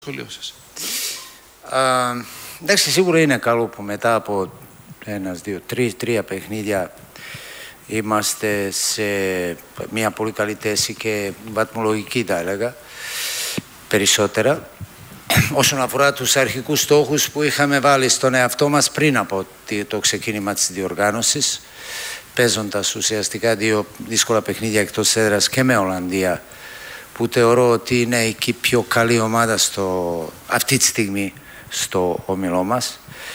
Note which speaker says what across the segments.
Speaker 1: σχολείο σας.
Speaker 2: Εντάξει, σίγουρα είναι καλό που μετά από τρία παιχνίδια είμαστε σε μια πολύ καλή θέση και βαθμολογική, θα έλεγα, περισσότερα. Όσον αφορά τους αρχικούς στόχους που είχαμε βάλει στον εαυτό μας πριν από το ξεκίνημα της διοργάνωσης, παίζοντας ουσιαστικά δύο δύσκολα παιχνίδια εκτός έδρας και με Ολλανδία, που θεωρώ ότι είναι η πιο καλή ομάδα αυτή τη στιγμή στο όμιλό μας.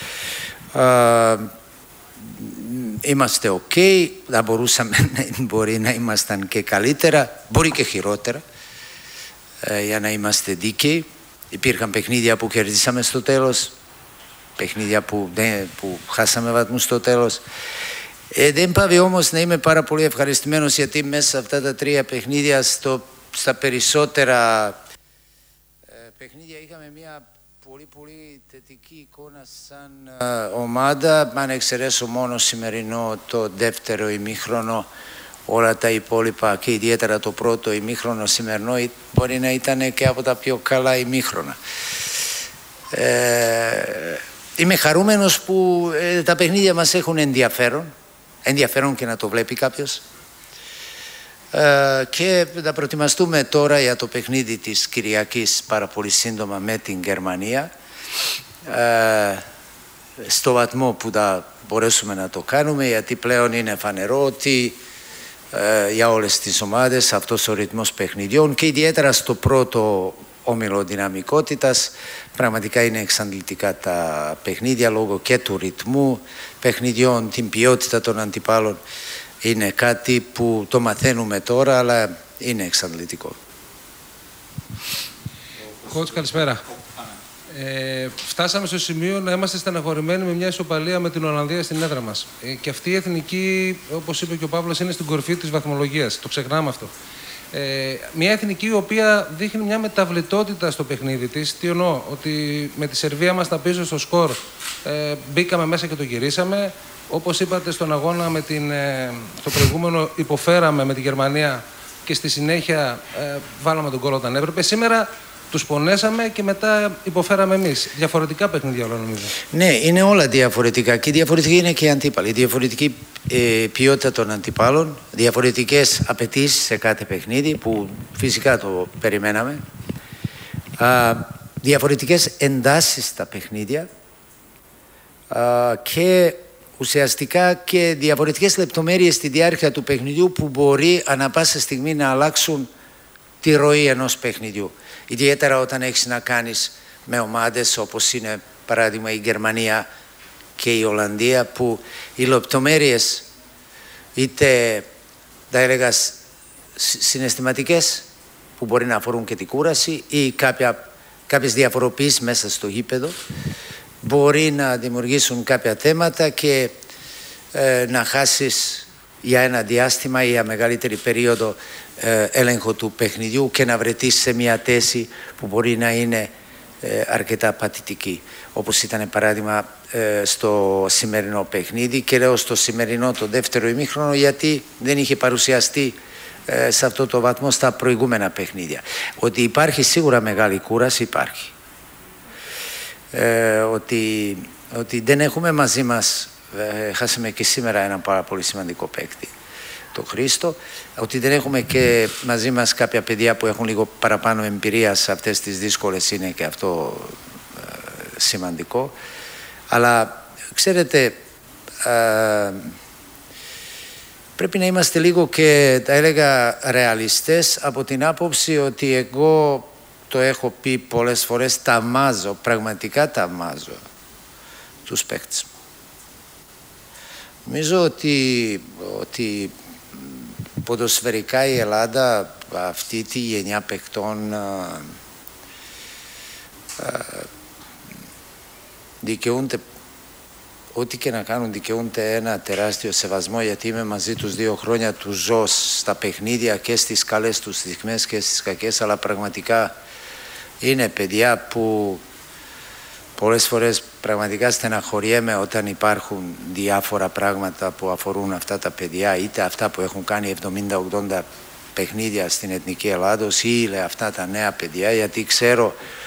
Speaker 2: Είμαστε ok, θα μπορούσαμε, μπορεί να ήμασταν και καλύτερα, μπορεί και χειρότερα, για να είμαστε δίκαιοι. Υπήρχαν παιχνίδια που κερδίσαμε στο τέλος, παιχνίδια που χάσαμε βαθμούς στο τέλος. Δεν πάβει όμως να είμαι πάρα πολύ ευχαριστημένος, γιατί μέσα σε αυτά τα τρία παιχνίδια, στα περισσότερα παιχνίδια είχαμε μια πολύ θετική εικόνα σαν ομάδα. Αν εξαιρέσω μόνο σημερινό το δεύτερο ημίχρονο, όλα τα υπόλοιπα και ιδιαίτερα το πρώτο ημίχρονο σημερινό μπορεί να ήταν και από τα πιο καλά ημίχρονα. Είμαι χαρούμενος που τα παιχνίδια μας έχουν ενδιαφέρον και να το βλέπει κάποιος. Και θα προετοιμαστούμε τώρα για το παιχνίδι της Κυριακής πάρα πολύ σύντομα με την Γερμανία, στο βαθμό που θα μπορέσουμε να το κάνουμε, γιατί πλέον είναι φανερό ότι για όλες τις ομάδες αυτός ο ρυθμός παιχνιδιών και ιδιαίτερα στο πρώτο όμιλο δυναμικότητας πραγματικά είναι εξαντλητικά τα παιχνίδια λόγω και του ρυθμού παιχνιδιών, την ποιότητα των αντιπάλων. Είναι κάτι που το μαθαίνουμε τώρα, αλλά είναι εξαντλητικό.
Speaker 1: Coach, καλησπέρα. Φτάσαμε στο σημείο να είμαστε στεναχωρημένοι με μια ισοπαλία με την Ολλανδία στην έδρα μας. Και αυτή η εθνική, όπως είπε και ο Παύλος, είναι στην κορυφή της βαθμολογίας. Το ξεχνάμε αυτό. Μια εθνική η οποία δείχνει μια μεταβλητότητα στο παιχνίδι της. Τι εννοώ, ότι με τη Σερβία μας τα πίσω στο σκορ μπήκαμε μέσα και το γυρίσαμε. Όπως είπατε, στον αγώνα στο προηγούμενο υποφέραμε με τη Γερμανία και στη συνέχεια βάλαμε τον γκολ όταν έπρεπε. Σήμερα τους πονέσαμε και μετά υποφέραμε εμείς. Διαφορετικά παιχνίδια όλα νομίζω.
Speaker 2: Ναι, είναι όλα διαφορετικά και διαφορετική είναι και οι αντίπαλοι. Διαφορετική ποιότητα των αντιπάλων, διαφορετικές απαιτήσεις σε κάθε παιχνίδι που φυσικά το περιμέναμε. Διαφορετικές εντάσεις στα παιχνίδια και ουσιαστικά και διαφορετικές λεπτομέρειες στη διάρκεια του παιχνιδιού που μπορεί ανά πάσα στιγμή να αλλάξουν τη ροή ενός παιχνιδιού. Ιδιαίτερα όταν έχεις να κάνεις με ομάδες όπως είναι παράδειγμα η Γερμανία και η Ολλανδία, που οι λεπτομέρειες είτε θα έλεγα συναισθηματικές που μπορεί να αφορούν και την κούραση ή κάποιες διαφοροποιήσεις μέσα στο γήπεδο μπορεί να δημιουργήσουν κάποια θέματα και να χάσεις για ένα διάστημα ή για μεγαλύτερη περίοδο έλεγχο του παιχνιδιού και να βρεθείς σε μια θέση που μπορεί να είναι αρκετά παθητική, όπως ήταν παράδειγμα στο σημερινό παιχνίδι. Και λέω στο σημερινό το δεύτερο ημίχρονο γιατί δεν είχε παρουσιαστεί σε αυτό το βαθμό στα προηγούμενα παιχνίδια. Ότι υπάρχει σίγουρα μεγάλη κούραση, υπάρχει. Ότι δεν έχουμε μαζί μας, χάσαμε και σήμερα έναν πάρα πολύ σημαντικό παίκτη, τον Χρήστο, ότι δεν έχουμε και μαζί μας κάποια παιδιά που έχουν λίγο παραπάνω εμπειρία σε αυτές τις δύσκολες, είναι και αυτό σημαντικό. Αλλά ξέρετε, πρέπει να είμαστε λίγο και θα έλεγα ρεαλιστές από την άποψη ότι εγώ το έχω πει πολλές φορές, πραγματικά ταμάζω τους παίκτες μου. Νομίζω ότι ποδοσφαιρικά η Ελλάδα αυτή τη γενιά παικτών δικαιούνται, ό,τι και να κάνουν δικαιούνται ένα τεράστιο σεβασμό, γιατί είμαι μαζί τους 2 χρόνια, τους ζω στα παιχνίδια και στις καλές τους στιγμές και στις κακές, αλλά πραγματικά είναι παιδιά που πολλές φορές πραγματικά στεναχωριέμαι όταν υπάρχουν διάφορα πράγματα που αφορούν αυτά τα παιδιά, είτε αυτά που έχουν κάνει 70-80 παιχνίδια στην Εθνική Ελλάδος ή αυτά τα νέα παιδιά, γιατί ξέρω